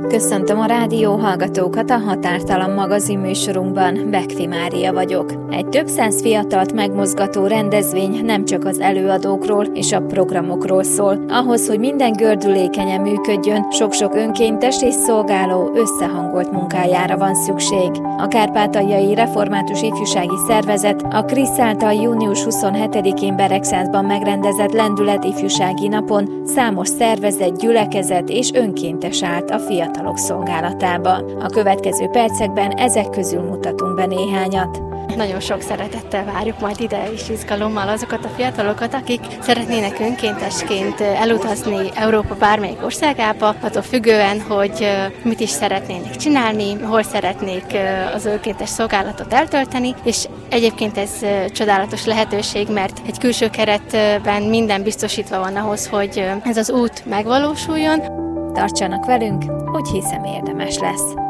Köszöntöm a rádió hallgatókat a Határtalan magazin műsorunkban, Bekfi Mária vagyok. Egy több száz fiatalt megmozgató rendezvény nem csak az előadókról és a programokról szól. Ahhoz, hogy minden gördülékenyen működjön, sok-sok önkéntes és szolgáló összehangolt munkájára van szükség. A Kárpátaljai Református Ifjúsági Szervezet a KRISZ által június 27-én Beregszázban megrendezett Lendület ifjúsági napon számos szervezet, gyülekezet és önkéntes állt a fiatalok szolgálatába. A következő percekben ezek közül mutatunk be néhányat. Nagyon sok szeretettel várjuk majd ide és izgalommal azokat a fiatalokat, akik szeretnének önkéntesként elutazni Európa bármelyik országába, attól függően, hogy mit is szeretnének csinálni, hol szeretnék az önkéntes szolgálatot eltölteni, és egyébként ez csodálatos lehetőség, mert egy külső keretben minden biztosítva van ahhoz, hogy ez az út megvalósuljon. Tartsanak velünk, úgy hiszem érdemes lesz.